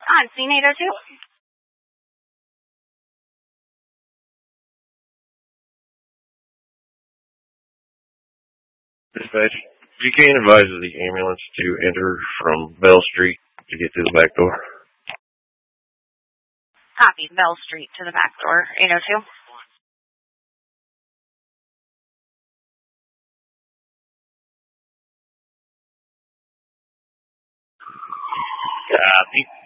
On scene 802. Dispatch, you can advise the ambulance to enter from Bell Street to get to the back door. Copy. Bell Street to the back door. 802. Copy.